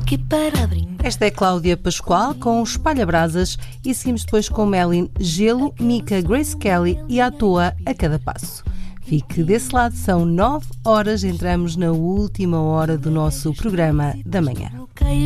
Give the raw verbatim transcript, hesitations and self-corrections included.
aqui para brincar. Esta é Cláudia Pascoal com Espalha Brasas e seguimos depois com Melin, Gelo, Mika, Grace Kelly e À Toa a Cada Passo. Fique desse lado, são nove horas, entramos na última hora do nosso programa da manhã.